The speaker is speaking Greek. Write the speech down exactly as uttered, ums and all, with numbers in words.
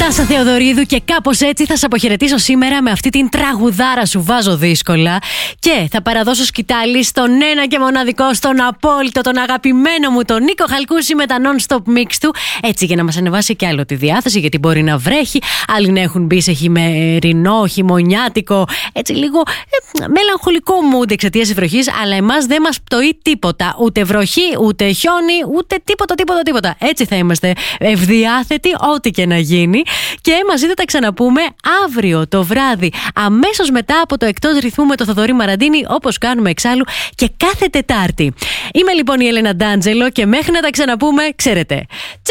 Τάσα Θεοδωρίδου και κάπως έτσι θα σε αποχαιρετήσω σήμερα με αυτή την τραγουδάρα Σου βάζω δύσκολα. Και θα παραδώσω σκητάλη στον ένα και μοναδικό, στον απόλυτο, τον αγαπημένο μου, τον Νίκο Χαλκούση με τα non-stop mix του. Έτσι για να μας ανεβάσει κι άλλο τη διάθεση, γιατί μπορεί να βρέχει, άλλοι να έχουν μπει σε χειμερινό, χειμωνιάτικο, έτσι λίγο ε, μελαγχολικό mood εξαιτίας της βροχής. Αλλά εμάς δεν μας πτωεί τίποτα. Ούτε βροχή, ούτε χιόνι, ούτε τίποτα, τίποτα, τίποτα. Έτσι θα είμαστε ευδιάθετοι, ό,τι και να γίνει. Και μαζί θα τα ξαναπούμε αύριο το βράδυ, αμέσως μετά από το Εκτός Ρυθμού με το Θοδωρή Μαραντίνη, όπως κάνουμε εξάλλου και κάθε Τετάρτη. Είμαι λοιπόν η Έλενα Ντάντζελο και μέχρι να τα ξαναπούμε, ξέρετε,